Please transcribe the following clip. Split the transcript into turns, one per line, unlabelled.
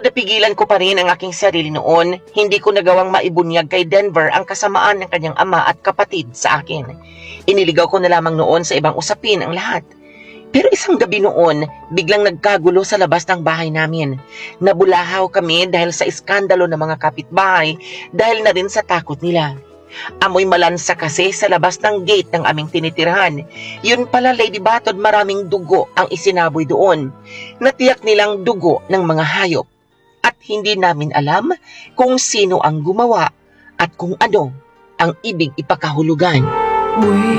napigilan ko pa rin ang aking sarili noon, hindi ko nagawang maibunyag kay Denver ang kasamaan ng kanyang ama at kapatid sa akin. Iniligaw ko na lamang noon sa ibang usapin ang lahat. Pero isang gabi noon, biglang nagkagulo sa labas ng bahay namin. Nabulahaw kami dahil sa iskandalo ng mga kapitbahay, dahil na rin sa takot nila. Amoy malansa kasi sa labas ng gate ng aming tinitirahan. Yun pala, Lady Batod, maraming dugo ang isinaboy doon. Natiyak nilang dugo ng mga hayop. At hindi namin alam kung sino ang gumawa at kung ano ang ibig ipakahulugan.